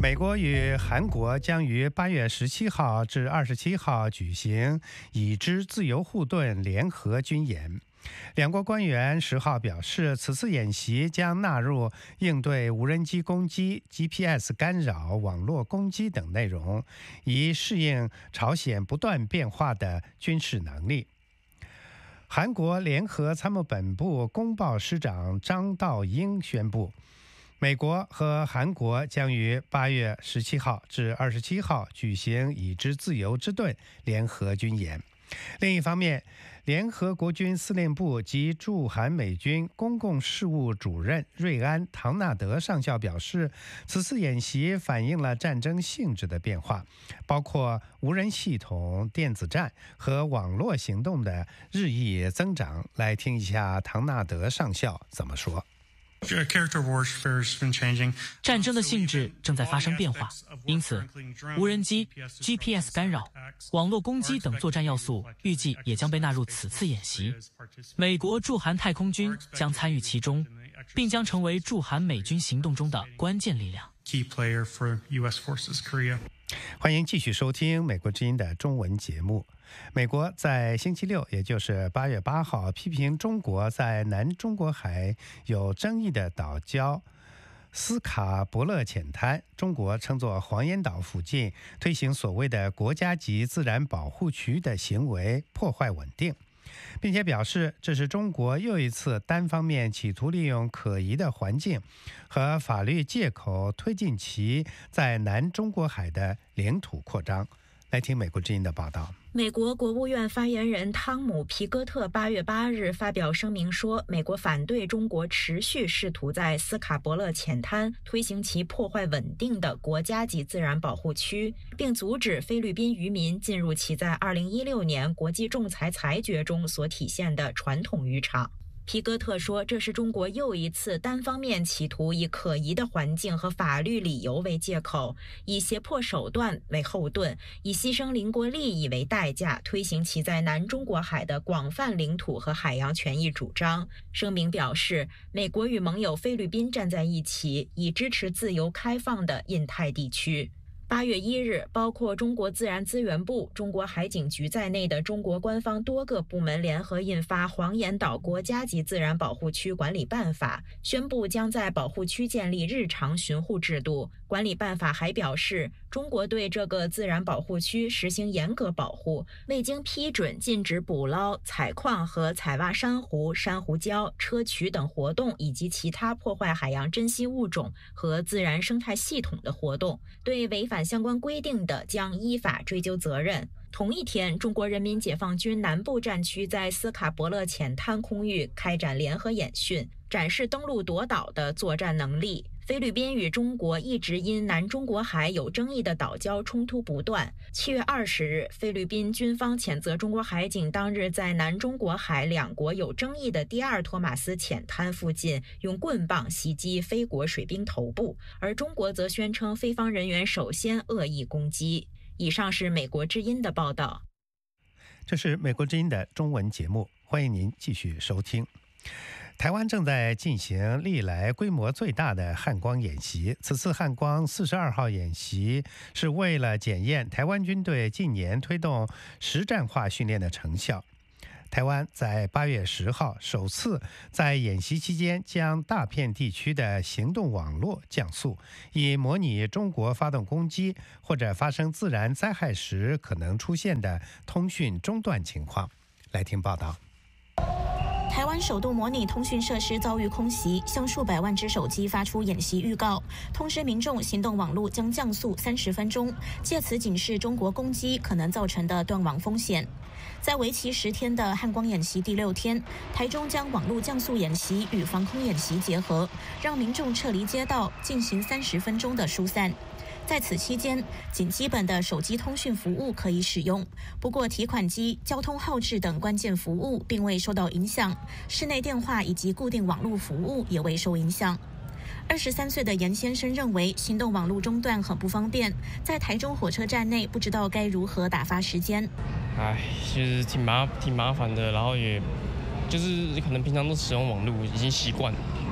美国与韩国将于8月17号至27号举行已知自由护盾联合军演。两国官员10号表示，此次演习将纳入应对无人机攻击、GPS 干扰、网络攻击等内容，以适应朝鲜不断变化的军事能力。韩国联合参谋本部公报师长张道英宣布，美国和韩国将于8月17号至27号举行已知自由之盾联合军演。另一方面，联合国军司令部及驻韩美军公共事务主任瑞安·唐纳德上校表示，此次演习反映了战争性质的变化，包括无人系统、电子战和网络行动的日益增长。来听一下唐纳德上校怎么说。 战争的性质正在发生变化，因此无人机、GPS 干扰、网络攻击等作战要素预计也将被纳入此次演习。美国驻韩太空军将参与其中，并将成为驻韩美军行动中的关键力量。 欢迎继续收听美国之音的中文节目。美国在星期六，也就是8月8号，批评中国在南中国海有争议的岛礁斯卡伯勒浅滩，中国称作黄岩岛附近推行所谓的国家级自然保护区的行为破坏稳定，并且表示这是中国又一次单方面企图利用可疑的环境和法律借口推进其在南中国海的领土扩张。来听美国之音的报道。 美国国务院发言人汤姆·皮戈特8月8日发表声明说，美国反对中国持续试图在斯卡伯勒浅滩推行其破坏稳定的国家级自然保护区，并阻止菲律宾渔民进入其在2016年国际仲裁裁决中所体现的传统渔场。皮戈特说，这是中国又一次单方面企图以可疑的环境和法律理由为借口，以胁迫手段为后盾，以牺牲邻国利益为代价，推行其在南中国海的广泛领土和海洋权益主张。声明表示，美国与盟友菲律宾站在一起，以支持自由开放的印太地区。8月1日，包括中国自然资源部、中国海警局在内的中国官方多个部门联合印发《黄岩岛国家级自然保护区管理办法》，宣布将在保护区建立日常巡护制度。管理办法还表示，中国对这个自然保护区实行严格保护，未经批准禁止捕捞、采矿和采挖珊瑚、珊瑚礁、砗磲等活动，以及其他破坏海洋珍稀物种和自然生态系统的活动。对违反相关规定的，将依法追究责任。同一天，中国人民解放军南部战区在斯卡伯勒浅滩空域开展联合演训，展示登陆夺岛的作战能力。菲律宾与中国一直因南中国海有争议的岛礁冲突不断。7月20日，菲律宾军方谴责中国海警当日在南中国海两国有争议的第二托马斯浅滩附近用棍棒袭击菲国水兵头部，而中国则宣称菲方人员首先恶意攻击。以上是美国之音的报道。 这是美国之音的中文节目，欢迎您继续收听。台湾正在进行历来规模最大的汉光演习。此次汉光42号演习是为了检验台湾军队近年推动实战化训练的成效。台湾在8月10号首次在演习期间将大片地区的行动网络降速，以模拟中国发动攻击或者发生自然灾害时可能出现的通讯中断情况。来听报道。 台湾首度模拟通讯设施遭遇空袭，向数百万只手机发出演习预告，通知民众行动网络将降速30分钟，借此警示中国攻击可能造成的断网风险。在为期10天的汉光演习第6天，台中将网络降速演习与防空演习结合，让民众撤离街道，进行30分钟的疏散。在此期间，仅基本的手机通讯服务可以使用，不过提款机、交通号志等关键服务并未受到影响，室内电话以及固定网络服务也未受影响。23岁的严先生认为行动网络中断很不方便，在台中火车站内不知道该如何打发时间。 就是挺麻烦的，然后也就是可能平常都使用网络已经习惯了，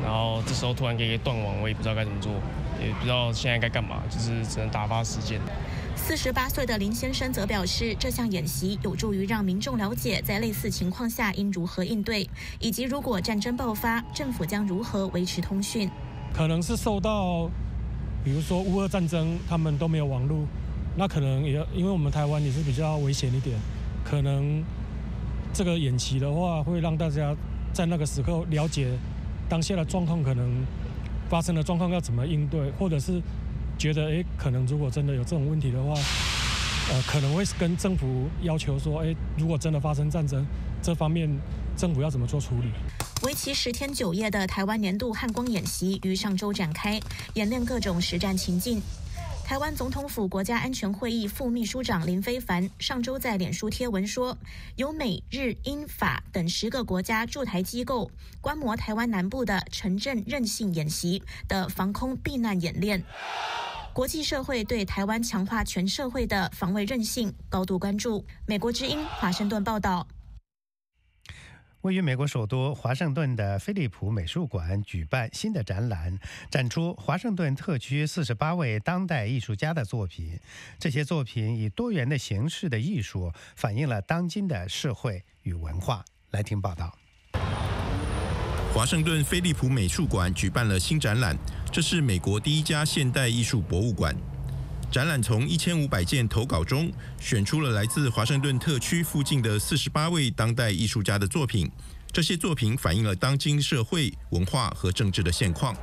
然后这时候突然给断网，我也不知道该怎么做，也不知道现在该干嘛，就是只能打发时间。 48岁的林先生则表示，这项演习有助于让民众了解在类似情况下应如何应对，以及如果战争爆发，政府将如何维持通讯。 可能是受到，比如说乌俄战争，他们都没有网络，那可能也因为我们台湾也是比较危险一点，可能这个演习的话，会让大家在那个时刻了解当下的状况，可能发生的状况要怎么应对，或者是觉得可能如果真的有这种问题的话，可能会跟政府要求说，如果真的发生战争，这方面政府要怎么做处理。 为期10天9夜的台湾年度汉光演习于上周展开，演练各种实战情境。台湾总统府国家安全会议副秘书长林飞帆上周在脸书贴文说，由美、日、英、法等10个国家驻台机构观摩台湾南部的城镇韧性演习的防空避难演练。国际社会对台湾强化全社会的防卫韧性高度关注。美国之音华盛顿报道。 位于美国首都华盛顿的飞利浦美术馆举办新的展览，展出华盛顿特区48位当代艺术家的作品。这些作品以多元的形式的艺术，反映了当今的社会与文化。来听报道。 华盛顿飞利浦美术馆举办了新展览，这是美国第一家现代艺术博物馆。展览从1500件投稿中选出了来自华盛顿特区附近的48位当代艺术家的作品。这些作品反映了当今社会、文化和政治的现况。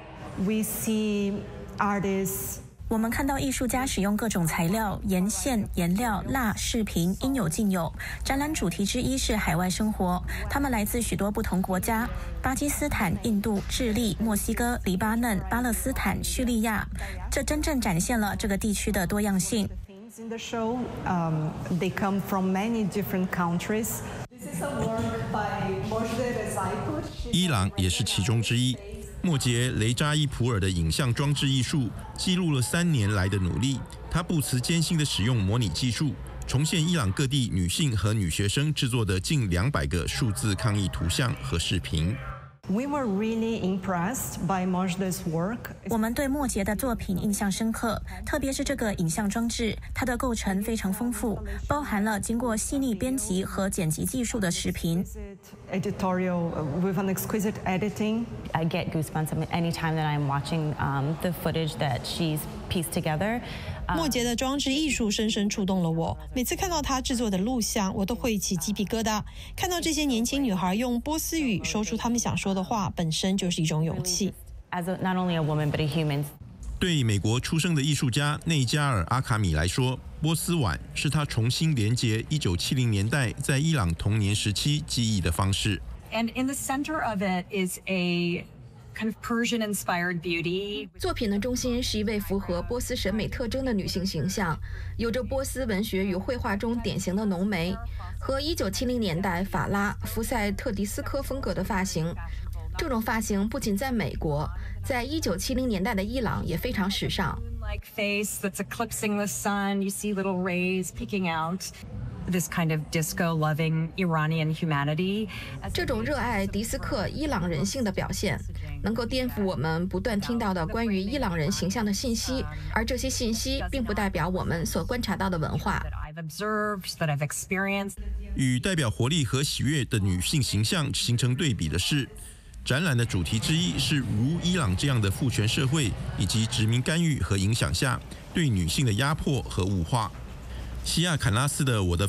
我们看到艺术家使用各种材料、沿线、颜料、蜡、饰品，应有尽有。展览主题之一是海外生活，他们来自许多不同国家：巴基斯坦、印度、智利、墨西哥、黎巴嫩、巴勒斯坦、叙利亚。这真正展现了这个地区的多样性。 In the show, they come from many different countries. This is a work by Mojdeh Rezaipur. 伊朗也是其中之一。莫杰·雷扎伊普尔的影像装置艺术记录了3年来的努力。他不辞艰辛地使用模拟技术，重现伊朗各地女性和女学生制作的近200个数字抗议图像和视频。 We were really impressed by Mojdeh's work. 我们对莫杰的作品印象深刻，特别是这个影像装置，它的构成非常丰富，包含了经过细腻编辑和剪辑技术的视频。 Editorial with an exquisite editing. I get goosebumps anytime that I'm watching the footage that she's pieced together. 莫杰的装置艺术深深触动了我，每次看到他制作的录像，我都会起鸡皮疙瘩。看到这些年轻女孩用波斯语说出她们想说的话，本身就是一种勇气。 Not only a woman, but a human. 对美国出生的艺术家内加尔·阿卡米来说，波斯碗是他重新连结1970年代在伊朗童年时期记忆的方式。 And in the center of it is a kind of Persian-inspired beauty. 作品的中心是一位符合波斯审美特征的女性形象，有着波斯文学与绘画中典型的浓眉和1970年代法拉、福塞特迪斯科风格的发型。这种发型不仅在美国，在1970年代的伊朗也非常时尚。 Like face that's eclipsing the sun, you see little rays peeking out. This kind of disco-loving Iranian humanity. 这种热爱迪斯科伊朗人性的表现，能够颠覆我们不断听到的关于伊朗人形象的信息，而这些信息并不代表我们所观察到的文化。 与代表活力和喜悦的女性形象形成对比的是，展览的主题之一是如伊朗这样的父权社会以及殖民干预和影响下对女性的压迫和物化。西亚坎拉斯的《我的